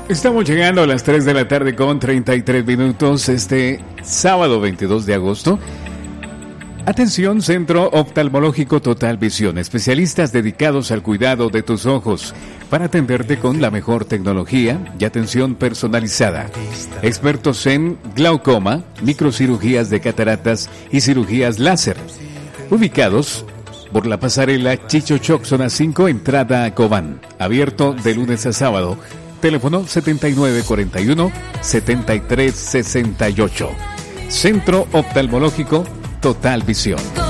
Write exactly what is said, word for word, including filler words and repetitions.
Estamos llegando a las tres de la tarde con treinta y tres minutos este sábado veintidós de agosto. Atención, Centro Oftalmológico Total Visión, especialistas dedicados al cuidado de tus ojos para atenderte con la mejor tecnología y atención personalizada. Expertos en glaucoma, microcirugías de cataratas y cirugías láser. Ubicados por la pasarela Chichochoc, zona cinco, entrada a Cobán. Abierto de lunes a sábado. Teléfono setenta y nueve cuarenta y uno, setenta y tres sesenta y ocho. Centro Oftalmológico Total Visión.